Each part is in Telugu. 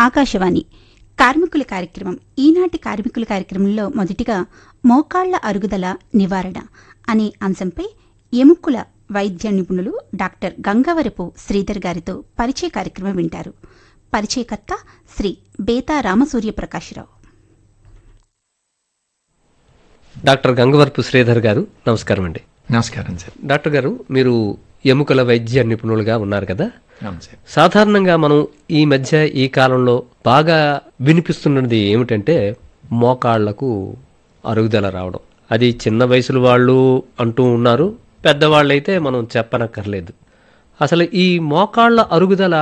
ఆకాశవాణి కార్మికుల కార్యక్రమం. ఈనాటి కార్మికుల కార్యక్రమంలో మొదటిగా మోకాళ్ల అరుగుదల నివారణ అనే అంశంపై ఎముకల వైద్య నిపుణులు డాక్టర్ గంగవరపు శ్రీధర్ గారితో పరిచయ కార్యక్రమం వింటారు. పరిచయకర్త శ్రీ బేతా రామసూర్యప్రకాశ్రావు. డాక్టర్ గంగవరపు శ్రీధర్ గారు, నమస్కారం అండి. నమస్కారం సార్. డాక్టర్ గారు, మీరు ఎముకల వైద్య నిపుణులుగా ఉన్నారు కదా. అవును సార్. సాధారణంగా మనం ఈ మధ్య ఈ కాలంలో బాగా వినిపిస్తున్నది ఏమిటంటే మోకాళ్లకు అరుగుదల రావడం. అది చిన్న వయసుల వాళ్ళు అంటూ ఉన్నారు, పెద్దవాళ్ళైతే మనం చెప్పనక్కర్లేదు. అసలు ఈ మోకాళ్ల అరుగుదల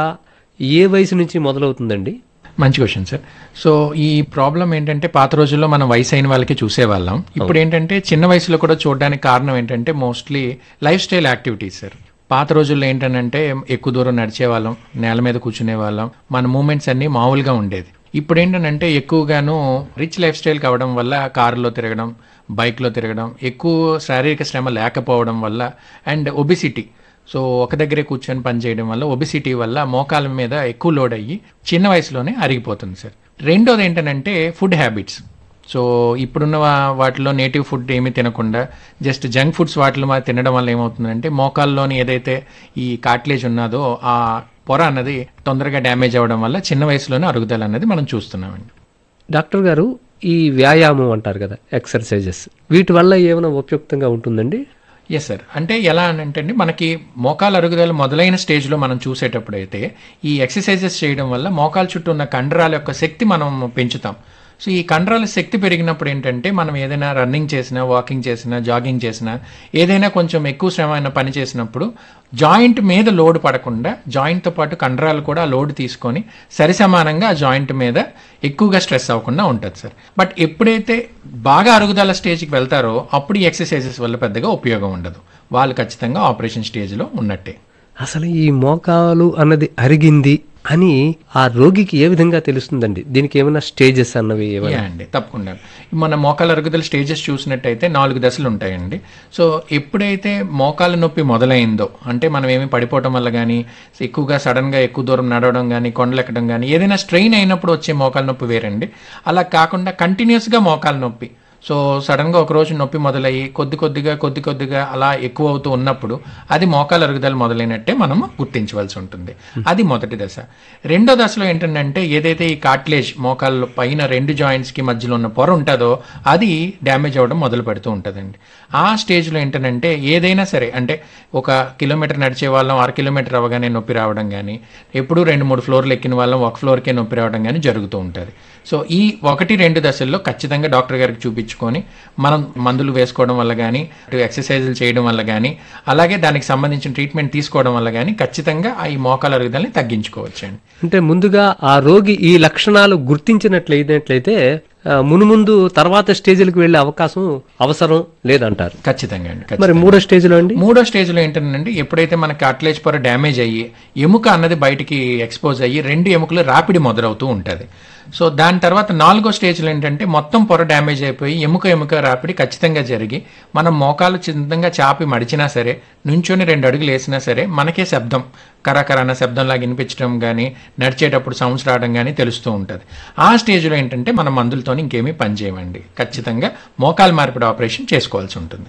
ఏ వయసు నుంచి మొదలవుతుందండి? మంచి క్వశ్చన్ సార్. సో ఈ ప్రాబ్లం ఏంటంటే పాత రోజుల్లో మనం వయసు అయిన వాళ్ళకి చూసేవాళ్ళం. ఇప్పుడు ఏంటంటే చిన్న వయసులో కూడా చూడడానికి కారణం ఏంటంటే mostly life style activities sir. పాత రోజుల్లో ఏంటంటే ఎక్కువ దూరం నడిచేవాళ్ళం, నేల మీద కూర్చునే వాళ్ళం, మన మూమెంట్స్ అన్నీ మామూలుగా ఉండేది. ఇప్పుడు ఏంటంటే ఎక్కువగాను రిచ్ లైఫ్ స్టైల్ కావడం వల్ల కారులో తిరగడం, బైక్లో తిరగడం, ఎక్కువ శారీరక శ్రమ లేకపోవడం వల్ల అండ్ ఒబిసిటీ, సో ఒక దగ్గరే కూర్చొని పనిచేయడం వల్ల ఒబిసిటీ వల్ల మోకాల మీద ఎక్కువ లోడ్ అయ్యి చిన్న వయసులోనే అరిగిపోతుంది సార్. రెండోది ఏంటంటే ఫుడ్ హ్యాబిట్స్. సో ఇప్పుడున్న వాటిలో నేటివ్ ఫుడ్ ఏమీ తినకుండా జస్ట్ జంక్ ఫుడ్స్ వాటిలో తినడం వల్ల ఏమవుతుందంటే మోకాల్లోని ఏదైతే ఈ కార్టిలేజ్ ఉన్నదో ఆ పొర అన్నది తొందరగా డ్యామేజ్ అవ్వడం వల్ల చిన్న వయసులోనే అరుగుదల అన్నది మనం చూస్తున్నామండి. డాక్టర్ గారు, ఈ వ్యాయామం అంటారు కదా, ఎక్సర్సైజెస్, వీటి వల్ల ఏమైనా ఉపయుక్తంగా ఉంటుందండి? Yes sir. అంటే ఎలా అని అంటే మనకి మోకాలు అరుగుదల మొదలైన స్టేజ్లో మనం చూసేటప్పుడు అయితే ఈ ఎక్సర్సైజెస్ చేయడం వల్ల మోకాలు చుట్టూ ఉన్న కండరాల యొక్క శక్తి మనం పెంచుతాం. సో ఈ కండరాల శక్తి పెరిగినప్పుడు ఏంటంటే మనం ఏదైనా రన్నింగ్ చేసినా, వాకింగ్ చేసినా, జాగింగ్ చేసినా, ఏదైనా కొంచెం ఎక్కువ శ్రమ పని చేసినప్పుడు జాయింట్ మీద లోడ్ పడకుండా జాయింట్తో పాటు కండరాలు కూడా ఆ లోడ్ తీసుకొని సరిసమానంగా ఆ జాయింట్ మీద ఎక్కువగా స్ట్రెస్ అవ్వకుండా ఉంటుంది సార్. బట్ ఎప్పుడైతే బాగా అరుగుదల స్టేజ్కి వెళ్తారో అప్పుడు ఈ ఎక్సర్సైజెస్ వల్ల పెద్దగా ఉపయోగం ఉండదు. వాళ్ళు ఖచ్చితంగా ఆపరేషన్ స్టేజ్లో ఉన్నట్టే. అసలు ఈ మోకాలు అన్నది అరిగింది అని ఆ రోగికి ఏ విధంగా తెలుస్తుందండి? దీనికి ఏమైనా స్టేజెస్ అన్నవి అండి? తప్పకుండా. మన మోకాల అరుగుదల స్టేజెస్ చూసినట్టయితే 4 దశలు ఉంటాయండి. సో ఎప్పుడైతే మోకాల నొప్పి మొదలైందో, అంటే మనం ఏమి పడిపోవడం వల్ల కానీ, ఎక్కువగా సడన్గా ఎక్కువ దూరం నడవడం కానీ, కొండలెక్కడం కానీ, ఏదైనా స్ట్రెయిన్ అయినప్పుడు వచ్చే మోకాల నొప్పి వేరండి. అలా కాకుండా కంటిన్యూస్గా మోకాల నొప్పి, సో సడన్గా ఒకరోజు నొప్పి మొదలయ్యి కొద్ది కొద్దిగా అలా ఎక్కువ అవుతూ ఉన్నప్పుడు అది మోకాలు అరుగుదల మొదలైనట్టే మనం గుర్తించవలసి ఉంటుంది. అది మొదటి దశ. రెండో దశలో ఏంటంటే ఏదైతే ఈ కార్టిలేజ్ మోకాళ్ళ పైన 2 జాయింట్స్కి మధ్యలో ఉన్న పొర ఉంటుందో అది డ్యామేజ్ అవ్వడం మొదలు పెడుతూ ఉంటుందండి. ఆ స్టేజ్లో ఏంటంటే ఏదైనా సరే, అంటే 1 కిలోమీటర్ నడిచే వాళ్ళం 6 కిలోమీటర్ అవ్వగానే నొప్పి రావడం కానీ, ఎప్పుడు 2-3 ఫ్లోర్లు ఎక్కిన వాళ్ళం 1 ఫ్లోర్కే నొప్పి రావడం కానీ జరుగుతూ ఉంటుంది. సో ఈ 1-2 దశల్లో ఖచ్చితంగా డాక్టర్ గారికి చూపించుకొని మనం మందులు వేసుకోవడం వల్ల కానీ, ఎక్సర్సైజులు చేయడం వల్ల కానీ, అలాగే దానికి సంబంధించిన ట్రీట్మెంట్ తీసుకోవడం వల్ల కానీ ఖచ్చితంగా ఈ మోకాల అరుగుదలని తగ్గించుకోవచ్చండి. అంటే ముందుగా ఆ రోగి ఈ లక్షణాలు గుర్తించినట్లయితే మునుముందు తర్వాత స్టేజ్లకు వెళ్లే అవసరం లేదంటారు. ఖచ్చితంగా అండి. మరి మూడో స్టేజ్లో అండి? మూడో స్టేజ్లో ఏంటంటే ఎప్పుడైతే మన కార్టిలేజ్ పొర డ్యామేజ్ అయ్యి ఎముక అన్నది బయటికి ఎక్స్పోజ్ అయ్యి 2 ఎముకలు రాపిడి మొదలవుతూ ఉంటుంది. సో దాని తర్వాత 4వ స్టేజ్లో ఏంటంటే మొత్తం పొర డ్యామేజ్ అయిపోయి ఎముక రాపిడి ఖచ్చితంగా జరిగి మనం మోకాలు చిన్నగా చాపి మడిచినా సరే, నుంచొని 2 అడుగులు వేసినా సరే మనకే శబ్దం, కరకరన్న శబ్దంలాగా వినిపించడం కానీ, నడిచేటప్పుడు సౌండ్స్ రావడం కానీ తెలుస్తూ ఉంటుంది. ఆ స్టేజ్లో ఏంటంటే మనం మందులతో ఇంకేమీ పని చేయమండి. ఖచ్చితంగా మోకాలు మార్పిడి ఆపరేషన్ చేసుకోవాల్సి ఉంటుంది.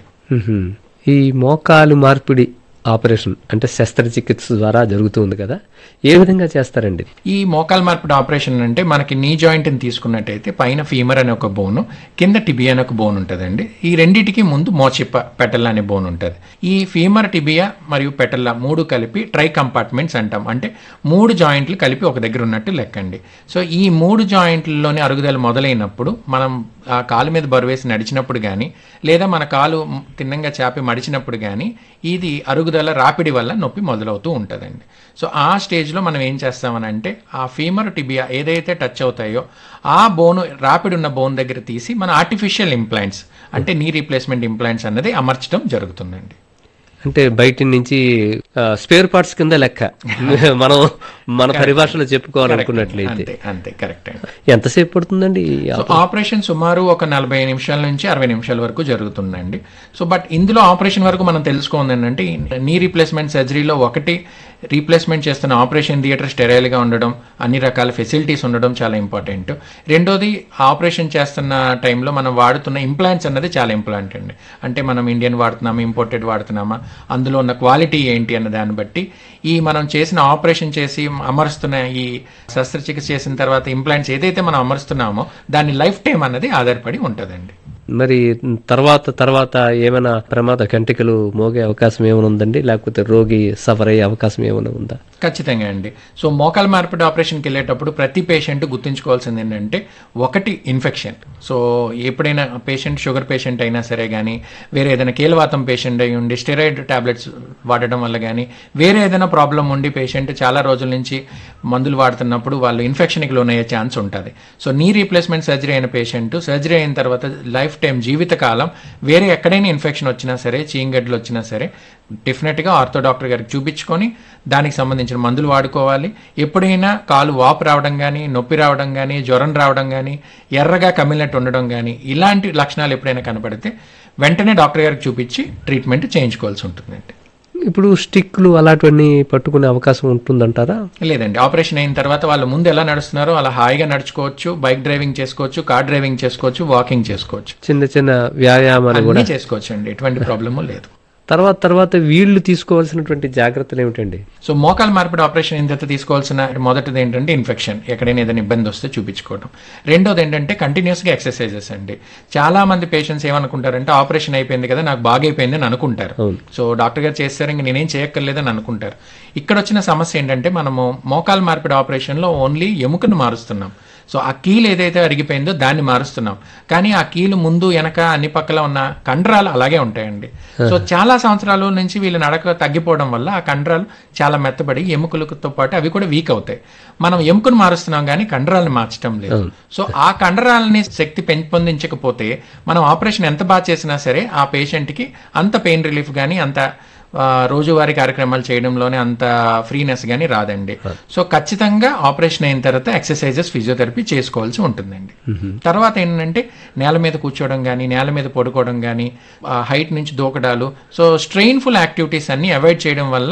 ఈ మోకాలు మార్పిడి ఆపరేషన్ అంటే శస్త్రచికిత్స ద్వారా జరుగుతుంది కదా, ఏ విధంగా చేస్తారండి? ఈ మోకాల్ మార్పిడి ఆపరేషన్ అంటే మనకి నీ జాయింట్ని తీసుకున్నట్టయితే పైన ఫీమర్ అనే ఒక బోను, కింద టిబియా అనే ఒక బోన్ ఉంటుందండి. ఈ రెండింటికి ముందు మోచిప్ప పెటల్లా అనే బోన్ ఉంటుంది. ఈ ఫీమర్, టిబియా మరియు పెటల్లా 3 కలిపి ట్రై కంపార్ట్మెంట్స్ అంటాం. అంటే 3 జాయింట్లు కలిపి ఒక దగ్గర ఉన్నట్టు లెక్కండి. సో ఈ 3 జాయింట్లలోని అరుగుదల మొదలైనప్పుడు మనం ఆ కాలు మీద బరువేసి నడిచినప్పుడు కానీ, లేదా మన కాలు తిన్నంగా చాపి మడిచినప్పుడు కానీ ఇది అరుగుదల రాపిడి వల్ల నొప్పి మొదలవుతూ ఉంటుందండి. సో ఆ స్టేజ్లో మనం ఏం చేస్తామనంటే ఆ ఫీమర్, టిబియా ఏదైతే టచ్ అవుతాయో ఆ బోను, రాపిడి ఉన్న బోన్ దగ్గర తీసి మన ఆర్టిఫిషియల్ ఇంప్లాంట్స్ అంటే నీ రీప్లేస్మెంట్ ఇంప్లాంట్స్ అన్నది అమర్చడం జరుగుతుందండి. అంటే బయట నుంచి స్పేర్ పార్ట్స్ కింద లెక్క మనం మన పరిభాషలో చెప్పుకోవాలనుకున్నట్లయితే. అంతే అంతే కరెక్ట్ అండి. ఎంతసేపు పడుతుందండి ఈ సో ఆపరేషన్ సుమారు ఒక 40 నిమిషాల నుంచి 60 నిమిషాల వరకు జరుగుతుందండి. సో బట్ ఇందులో ఆపరేషన్ వరకు మనం తెలుసుకోండి ఏంటంటే నీ రీప్లేస్మెంట్ సర్జరీలో ఒకటి రీప్లేస్మెంట్ చేస్తున్న ఆపరేషన్ థియేటర్ స్టెరైల్గా ఉండడం, అన్ని రకాల ఫెసిలిటీస్ ఉండడం చాలా ఇంపార్టెంట్. రెండోది ఆపరేషన్ చేస్తున్న టైంలో మనం వాడుతున్న ఇంప్లాంట్స్ అన్నది చాలా ఇంపార్టెంట్ అండి. అంటే మనం ఇండియన్ వాడుతున్నామా, ఇంపోర్టెడ్ వాడుతున్నామా, అందులో ఉన్న క్వాలిటీ ఏంటి అన్న దాన్ని బట్టి మనం చేసిన ఆపరేషన్ చేసి అమరుస్తున్న ఈ శస్త్రచికిత్స చేసిన తర్వాత ఇంప్లాంట్స్ ఏదైతే మనం అమరుస్తున్నామో దాని లైఫ్ టైం అన్నది ఆధారపడి ఉంటుందండి. మరి తర్వాత ఏమైనా ప్రమాద గంటికలు మోగే అవకాశం ఏమైనా ఉందండి, లేకపోతే రోగి సఫర్ అయ్యే అవకాశం ఏమైనా ఉందా? ఖచ్చితంగా అండి. సో మోకాలు మార్పిడి ఆపరేషన్కి వెళ్ళేటప్పుడు ప్రతి పేషెంట్ గుర్తుంచుకోవాల్సింది ఏంటంటే ఒకటి ఇన్ఫెక్షన్. సో ఎప్పుడైనా పేషెంట్ షుగర్ పేషెంట్ అయినా సరే కానీ, వేరే ఏదైనా కీలవాతం పేషెంట్ అయి ఉండి స్టెరాయిడ్ టాబ్లెట్స్ వాడడం వల్ల కానీ, వేరే ఏదైనా ప్రాబ్లం ఉండి పేషెంట్ చాలా రోజుల నుంచి మందులు వాడుతున్నప్పుడు వాళ్ళు ఇన్ఫెక్షన్కి లోనయ్యే ఛాన్స్ ఉంటుంది. సో నీ రీప్లేస్మెంట్ సర్జరీ అయిన పేషెంట్ సర్జరీ అయిన తర్వాత లైఫ్ టైం జీవితకాలం వేరే ఎక్కడైనా ఇన్ఫెక్షన్ వచ్చినా సరే, చీంగడ్లు వచ్చినా సరే డెఫినెట్గా ఆర్థో డాక్టర్ గారికి చూపించుకొని దానికి సంబంధించిన మందులు వాడుకోవాలి. ఎప్పుడైనా కాలు వాపు రావడం కానీ, నొప్పి రావడం కానీ, జ్వరం రావడం కానీ, ఎర్రగా కమిలినట్టు ఉండడం కానీ ఇలాంటి లక్షణాలు ఎప్పుడైనా కనపడితే వెంటనే డాక్టర్ గారికి చూపించి ట్రీట్మెంట్ చేయించుకోవాల్సి ఉంటుందండి. ఇప్పుడు స్టిక్లు అలాంటివన్నీ పట్టుకునే అవకాశం ఉంటుందంటారా? లేదండి. ఆపరేషన్ అయిన తర్వాత వాళ్ళు ముందు ఎలా నడుస్తున్నారో అలా హాయిగా నడుచుకోవచ్చు, బైక్ డ్రైవింగ్ చేసుకోవచ్చు, కార్ డ్రైవింగ్ చేసుకోవచ్చు, వాకింగ్ చేసుకోవచ్చు, చిన్న వ్యాయామాలు కూడా చేసుకోవచ్చు అండి. ఎటువంటి ప్రాబ్లము లేదు. తర్వాత వీళ్ళు తీసుకోవాల్సినటువంటి జాగ్రత్తలు ఏమిటండి? సో మోకాలు మార్పిడి ఆపరేషన్ అయిన తర్వాత తీసుకోవాల్సిన మొదటిది ఏంటంటే ఇన్ఫెక్షన్, ఎక్కడైనా ఏదైనా ఇబ్బంది వస్తే చూపించుకోవడం. రెండోది ఏంటంటే కంటిన్యూస్గా ఎక్సర్సైజెస్ అండి. చాలా మంది పేషెంట్స్ ఏమనుకుంటారంటే ఆపరేషన్ అయిపోయింది కదా, నాకు బాగైపోయింది అని అనుకుంటారు. సో డాక్టర్ గారు చేస్తారు, ఇంక నేనేం చేయక్కర్లేదని అనుకుంటారు. ఇక్కడ వచ్చిన సమస్య ఏంటంటే మనము మోకాలు మార్పిడి ఆపరేషన్లో ఓన్లీ ఎముకను మారుస్తున్నాం. సో ఆ కీలు ఏదైతే అరిగిపోయిందో దాన్ని మారుస్తున్నాం, కానీ ఆ కీలు ముందు వెనక అన్ని పక్కల ఉన్న కండరాలు అలాగే ఉంటాయండి. సో చాలా సంవత్సరాల నుంచి వీళ్ళు నడక తగ్గిపోవడం వల్ల ఆ కండరాలు చాలా మెత్తబడి ఎముకలతో పాటు అవి కూడా వీక్ అవుతాయి. మనం ఎముకను మారుస్తున్నాం కానీ కండరాలను మార్చడం లేదు. సో ఆ కండరాలని శక్తి పెంపొందించకపోతే మనం ఆపరేషన్ ఎంత బాగా చేసినా సరే ఆ పేషెంట్కి అంత పెయిన్ రిలీఫ్ కానీ, అంత రోజువారీ కార్యక్రమాలు చేయడంలోనే అంత ఫ్రీనెస్ కానీ రాదండి. సో ఖచ్చితంగా ఆపరేషన్ అయిన తర్వాత ఎక్సర్సైజెస్, ఫిజియోథెరపీ చేసుకోవాల్సి ఉంటుందండి. తర్వాత ఏంటంటే నేల మీద కూర్చోవడం కానీ, నేల మీద పడుకోవడం కానీ, హైట్ నుంచి దూకడాలు, సో స్ట్రెయిన్ఫుల్ యాక్టివిటీస్ అన్ని అవాయిడ్ చేయడం వల్ల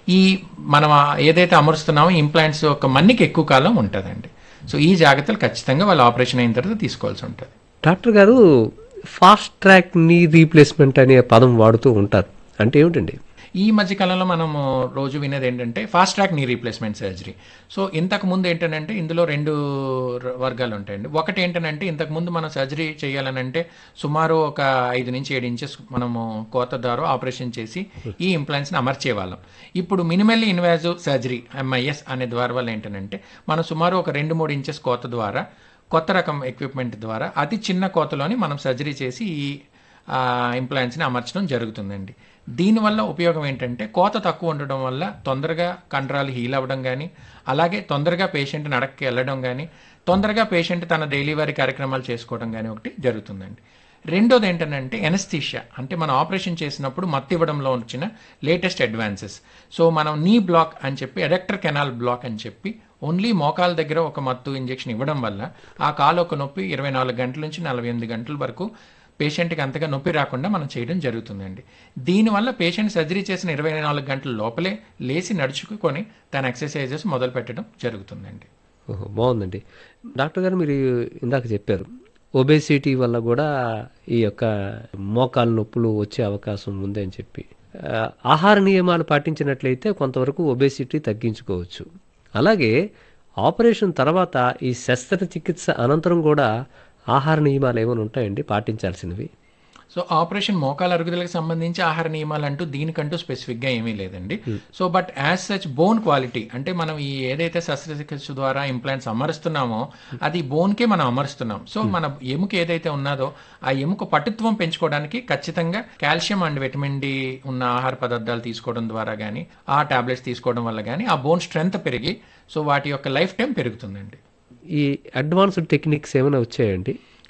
మనం ఏదైతే అమరుస్తున్నామో ఇంప్లాంట్స్ యొక్క మన్నిక ఎక్కువ కాలం ఉంటుందండి. సో ఈ జాగ్రత్తలు ఖచ్చితంగా వాళ్ళు ఆపరేషన్ అయిన తర్వాత తీసుకోవాల్సి ఉంటుంది. డాక్టర్ గారు ఫాస్ట్ ట్రాక్ నీ రీప్లేస్మెంట్ అనే పదం వాడుతూ ఉంటారు, అంటే ఏమిటండి? ఈ మధ్యకాలంలో మనము రోజు వినేది ఏంటంటే fast track knee replacement surgery. So ఇంతకు ముందు ఏంటంటే ఇందులో 2 వర్గాలు ఉంటాయండి. ఒకటి ఏంటంటే ఇంతకు ముందు మనం సర్జరీ చేయాలనంటే సుమారు ఒక 5 నుంచి 7 ఇంచెస్ మనము కోత ద్వారా ఆపరేషన్ చేసి ఈ ఇంప్లాంట్స్ని అమర్చేవాళ్ళం. ఇప్పుడు మినిమల్లీ ఇన్వాజివ్ సర్జరీ MIS అనే ద్వారా వల్ల ఏంటంటే మనం సుమారు ఒక 2-3 ఇంచెస్ కోత ద్వారా, కొత్త రకం ఎక్విప్మెంట్ ద్వారా అతి చిన్న కోతలోని మనం సర్జరీ చేసి ఈ ఇంప్లాంట్స్ని అమర్చడం జరుగుతుందండి. దీనివల్ల ఉపయోగం ఏంటంటే కోత తక్కువ ఉండడం వల్ల తొందరగా కండరాలు హీల్ అవ్వడం కానీ, అలాగే తొందరగా పేషెంట్ నడక్కి వెళ్ళడం కానీ, తొందరగా పేషెంట్ తన డైలీ వారి కార్యక్రమాలు చేసుకోవడం కానీ ఒకటి జరుగుతుందండి. రెండోది ఏంటంటే ఎనస్థీషియా, అంటే మనం ఆపరేషన్ చేసినప్పుడు మత్తు ఇవ్వడంలో వచ్చిన లేటెస్ట్ అడ్వాన్సెస్. సో మనం నీ బ్లాక్ అని చెప్పి, ఎడక్టర్ కెనాల్ బ్లాక్ అని చెప్పి ఓన్లీ మోకాల దగ్గర ఒక మత్తు ఇంజెక్షన్ ఇవ్వడం వల్ల ఆ కాలు ఒక నొప్పి 24 గంటల నుంచి 48 గంటల వరకు పేషెంట్కి అంతగా నొప్పి రాకుండా మనం చేయడం జరుగుతుందండి. దీనివల్ల పేషెంట్ సర్జరీ చేసిన 24 గంటల లోపలే లేచి నడుచుకొని తన ఎక్సర్సైజెస్ మొదలు పెట్టడం జరుగుతుందండి. ఓహో, బాగుందండి. డాక్టర్ గారు మీరు ఇందాక చెప్పారు ఒబేసిటీ వల్ల కూడా ఈ యొక్క మోకాలు నొప్పులు వచ్చే అవకాశం ఉంది అని చెప్పి. ఆహార నియమాలు పాటించినట్లయితే కొంతవరకు ఒబేసిటీ తగ్గించుకోవచ్చు. అలాగే ఆపరేషన్ తర్వాత ఈ శస్త్రచికిత్స అనంతరం కూడా ఆహార నియమాలు ఏమైనా ఉంటాయండి పాటించాల్సినవి? సో ఆపరేషన్ మోకాల అరుగుదలకు సంబంధించి ఆహార నియమాలు అంటూ దీనికంటూ స్పెసిఫిక్గా ఏమీ లేదండి. So but as such bone quality, అంటే మనం ఈ ఏదైతే శస్త్రచికిత్స ద్వారా ఇంప్లాంట్స్ అమరుస్తున్నామో అది బోన్కే మనం అమరుస్తున్నాం. సో మన ఎముక ఏదైతే ఉన్నదో ఆ ఎముక పటుత్వం పెంచుకోవడానికి ఖచ్చితంగా కాల్షియం అండ్ విటమిన్ డి ఉన్న ఆహార పదార్థాలు తీసుకోవడం ద్వారా కానీ, ఆ టాబ్లెట్స్ తీసుకోవడం వల్ల కానీ ఆ బోన్ స్ట్రెంగ్త్ పెరిగి సో వాటి యొక్క లైఫ్ టైం పెరుగుతుందండి. ఈ అడ్వాన్స్డ్ టెక్నిక్స్ ఏమైనా వచ్చాయండి?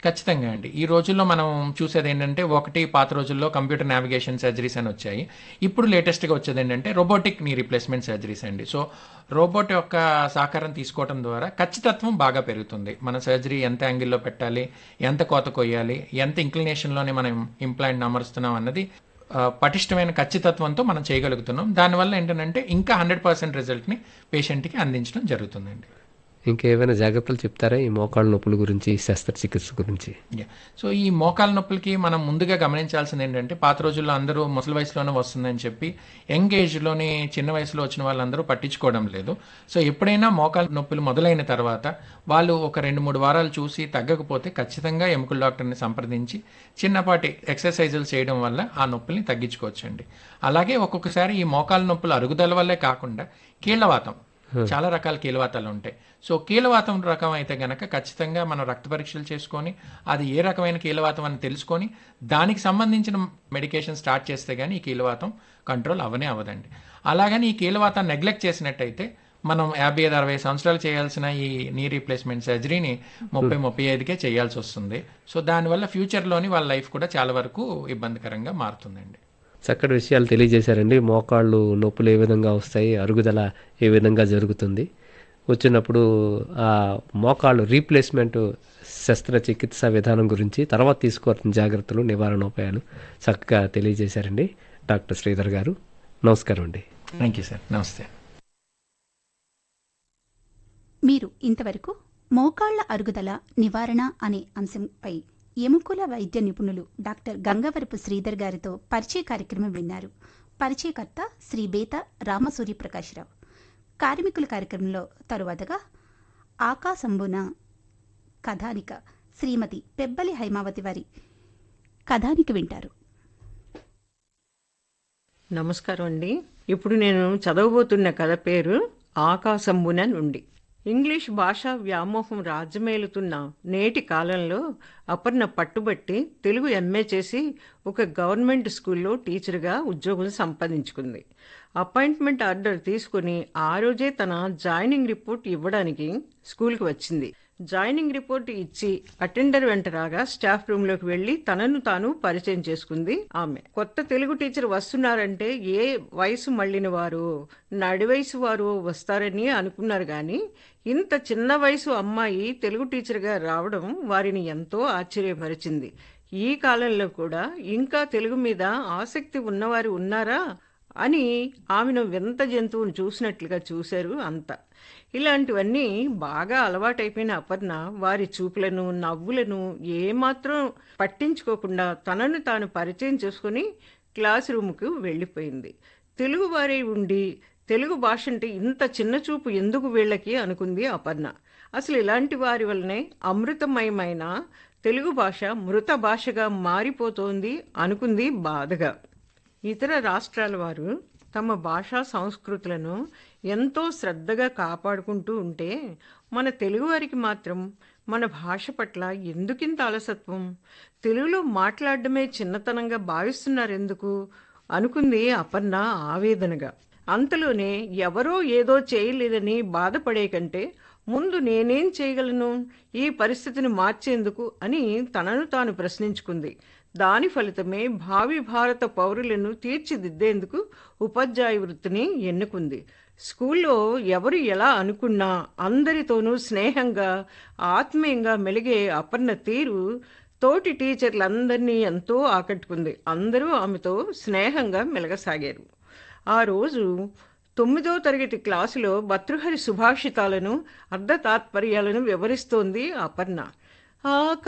ఖచ్చితంగా అండి. ఈ రోజుల్లో మనం చూసేది ఏంటంటే, ఒకటి పాత రోజుల్లో కంప్యూటర్ నావిగేషన్ సర్జరీస్ అని వచ్చాయి. ఇప్పుడు లేటెస్ట్‌గా వచ్చేది ఏంటంటే రోబోటిక్ నీ రీప్లేస్మెంట్ సర్జరీస్ అండి. సో రోబోట్ యొక్క సహకారం తీసుకోవడం ద్వారా ఖచ్చితత్వం బాగా పెరుగుతుంది. మన సర్జరీ ఎంత యాంగిల్‌లో పెట్టాలి, ఎంత కోత కొయ్యాలి, ఎంత ఇంక్లినేషన్‌లోనే మనం ఇంప్లాంట్‌ని అమరుస్తున్నాం అన్నది పటిష్టమైన ఖచ్చితత్వంతో మనం చేయగలుగుతున్నాం. దానివల్ల ఏంటంటే ఇంకా 100% రిజల్ట్‌ని పేషెంట్‌కి అందించడం జరుగుతుందండి. ఇంకేమైనా జాగ్రత్తలు చెప్తారా ఈ మోకాళ్ళ నొప్పుల గురించి, శస్త్రచికిత్స గురించి? యాహ్! సో ఈ మోకాళ్ళ నొప్పులకి మనం ముందుగా గమనించాల్సింది ఏంటంటే, పాత రోజుల్లో అందరూ ముసలి వయసులోనే వస్తుందని చెప్పి యంగ్ ఏజ్‌లోని చిన్న వయసులో వచ్చిన వాళ్ళందరూ పట్టించుకోవడం లేదు. సో ఎప్పుడైనా మోకాళ్ళ నొప్పులు మొదలైన తర్వాత వాళ్ళు ఒక 2, 3 వారాలు చూసి తగ్గకపోతే ఖచ్చితంగా ఎముకల డాక్టర్‌ని సంప్రదించి చిన్నపాటి ఎక్సర్‌సైజులు చేయడం వల్ల ఆ నొప్పుల్ని తగ్గించుకోవచ్చండి. అలాగే ఒక్కొక్కసారి ఈ మోకాళ్ళ నొప్పులు అరుగుదల వల్లే కాకుండా కీళ్ళవాతం, చాలా రకాల కీళ్ళవాతాలు ఉంటాయి. సో కీళ్ళవాతం రకం అయితే గనక ఖచ్చితంగా మనం రక్త పరీక్షలు చేసుకొని అది ఏ రకమైన కీళ్ళవాతం అని తెలుసుకొని దానికి సంబంధించిన మెడికేషన్ స్టార్ట్ చేస్తే కానీ ఈ కీళ్ళవాతం కంట్రోల్ అవ్వదండి. అలాగని ఈ కీళ్ళవాతాన్ని నెగ్లెక్ట్ చేసినట్టయితే మనం 55-60 సంవత్సరాలు చేయాల్సిన ఈ నీ రీప్లేస్మెంట్ సర్జరీని 30-35కే చేయాల్సి వస్తుంది. సో దానివల్ల ఫ్యూచర్లోని వాళ్ళ లైఫ్ కూడా చాలా వరకు ఇబ్బందికరంగా మారుతుందండి. చక్కటి విషయాలు తెలియజేశారండి. మోకాళ్ళు నొప్పులు ఏ విధంగా వస్తాయి, అరుగుదల ఏ విధంగా జరుగుతుంది, వచ్చినప్పుడు ఆ మోకాళ్ళు రీప్లేస్మెంట్ శస్త్రచికిత్స విధానం గురించి, తర్వాత తీసుకోవాల్సిన జాగ్రత్తలు, నివారణోపాయాలు చక్కగా తెలియజేశారండి డాక్టర్ శ్రీధర్ గారు. నమస్కారం అండి. Thank you sir. నమస్తే. మీరు ఇంతవరకు మోకాళ్ల అరుగుదల నివారణ అనే అంశంపై ఎముకల వైద్య నిపుణులు డాక్టర్ గంగవరపు శ్రీధర్ గారితో పరిచయ కార్యక్రమం విన్నారు. పరిచయకర్త శ్రీ బేత రామసూర్యప్రకాశ్రావు. కార్మికుల కార్యక్రమంలో తరువాతగా ఆకాశంబున కథానిక శ్రీమతి పెబ్బలి హైమావతి వారి కథానిక వింటారు. నమస్కారం అండి. ఇప్పుడు నేను చదవబోతున్న కథ పేరు ఆకాశంబున నుండి. ఇంగ్లీష్ భాషా వ్యామోహం రాజ్యమేలుతున్న నేటి కాలంలో అపర్ణ పట్టుబట్టి తెలుగు ఎంఏ చేసి ఒక గవర్నమెంట్ స్కూల్లో టీచర్గా ఉద్యోగం సంపాదించుకుంది. అపాయింట్మెంట్ ఆర్డర్ తీసుకుని ఆ రోజే తన జాయినింగ్ రిపోర్ట్ ఇవ్వడానికి స్కూల్కి వచ్చింది. జాయినింగ్ రిపోర్ట్ ఇచ్చి అటెండర్ వెంట రాగా స్టాఫ్ రూమ్లోకి వెళ్లి తనను తాను పరిచయం చేసుకుంది ఆమె. కొత్త తెలుగు టీచర్ వస్తున్నారంటే ఏ వయసు మళ్ళిన వారు, నడి వయసు వారు వస్తారని అనుకున్నారు కానీ ఇంత చిన్న వయసు అమ్మాయి తెలుగు టీచర్గా రావడం వారిని ఎంతో ఆశ్చర్యపరిచింది. ఈ కాలంలో కూడా ఇంకా తెలుగు మీద ఆసక్తి ఉన్నవారు ఉన్నారా అని ఆమెను వింత జంతువును చూసినట్లుగా చూశారు అంతా. ఇలాంటివన్నీ బాగా అలవాటైపోయిన అపర్ణ వారి చూపులను, నవ్వులను ఏమాత్రం పట్టించుకోకుండా తనను తాను పరిచయం చేసుకుని క్లాస్ రూమ్కు వెళ్ళిపోయింది. తెలుగు వారే ఉండి తెలుగు భాష అంటే ఇంత చిన్న చూపు ఎందుకు వీళ్ళకి అనుకుంది అపర్ణ. అసలు ఇలాంటి వారి వల్లనే అమృతమయమైన తెలుగు భాష మృత భాషగా మారిపోతోంది అనుకుంది బాధగా. ఇతర రాష్ట్రాల వారు తమ భాషా సంస్కృతులను ఎంతో శ్రద్ధగా కాపాడుకుంటూ ఉంటే మన తెలుగువారికి మాత్రం మన భాష పట్ల ఎందుకింత అలసత్వం, తెలుగులో మాట్లాడడమే చిన్నతనంగా భావిస్తున్నారెందుకు అనుకుంది అపర్ణ ఆవేదనగా. అంతలోనే ఎవరో ఏదో చేయలేదని బాధపడే కంటే ముందు నేనేం చేయగలను ఈ పరిస్థితిని మార్చేందుకు అని తనను తాను ప్రశ్నించుకుంది. దాని ఫలితమే భావి భారత పౌరులను తీర్చిదిద్దేందుకు ఉపాధ్యాయ వృత్తిని ఎన్నుకుంది. స్కూల్లో ఎవరు ఎలా అనుకున్నా అందరితోనూ స్నేహంగా ఆత్మీయంగా మెలిగే అపర్ణ తీరు తోటి టీచర్లందరినీ ఎంతో ఆకట్టుకుంది. అందరూ ఆమెతో స్నేహంగా మెలగసాగారు. ఆ రోజు 9వ తరగతి క్లాసులో భర్తృహరి సుభాషితాలను, అర్ధ తాత్పర్యాలను వివరిస్తోంది అపర్ణ.